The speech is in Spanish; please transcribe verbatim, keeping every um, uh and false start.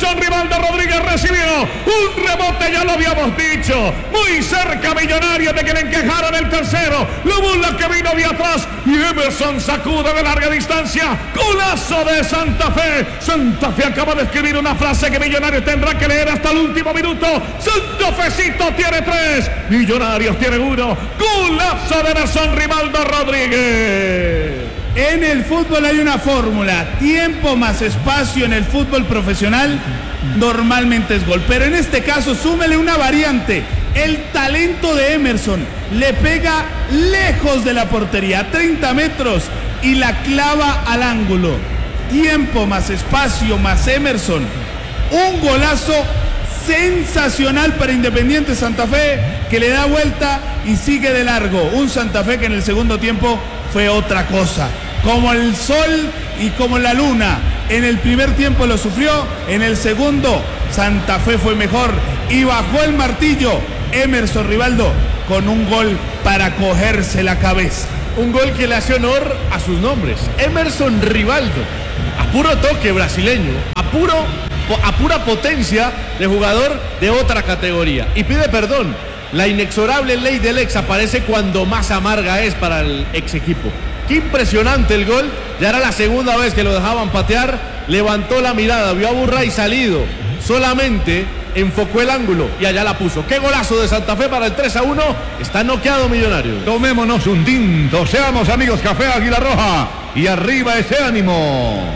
Emerson Rivaldo Rodríguez recibió un rebote, ya lo habíamos dicho. Muy cerca Millonarios de que le encajaron el tercero. Lo burla que vino de atrás y Emerson sacude de larga distancia. Golazo de Santa Fe. Santa Fe acaba de escribir una frase que Millonarios tendrá que leer hasta el último minuto. Santa Fecito tiene tres, Millonarios tiene uno. Golazo de Emerson Rivaldo Rodríguez. En el fútbol hay una fórmula: tiempo más espacio en el fútbol profesional normalmente es gol, pero en este caso súmele una variante. El talento de Emerson le pega lejos de la portería, treinta metros, y la clava al ángulo. Tiempo más espacio más Emerson, un golazo sensacional para Independiente Santa Fe, que le da vuelta y sigue de largo. Un Santa Fe que en el segundo tiempo fue otra cosa, como el sol y como la luna. En el primer tiempo lo sufrió, en el segundo Santa Fe fue mejor y bajó el martillo Emerson Rivaldo con un gol para cogerse la cabeza. Un gol que le hace honor a sus nombres: Emerson Rivaldo, a puro toque brasileño, a, puro, a pura potencia de jugador de otra categoría. Y pide perdón. La inexorable ley del ex aparece cuando más amarga es para el ex equipo. Qué impresionante el gol. Ya era la segunda vez que lo dejaban patear. Levantó la mirada, vio a Burray salido. Solamente enfocó el ángulo y allá la puso. Qué golazo de Santa Fe para el tres a uno. Está noqueado Millonarios. Tomémonos un tinto. Seamos amigos Café Águila Roja. Y arriba ese ánimo.